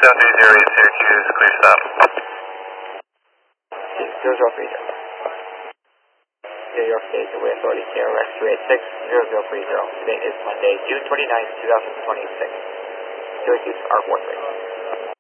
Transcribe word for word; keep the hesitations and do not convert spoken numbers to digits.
seven three zero eight Syracuse, clear stop. zero zero three zero. New York State Highway Authority, K R X two eight six zero zero three zero. Today is Monday, June twenty-ninth, two thousand twenty-six. Syracuse, R four three.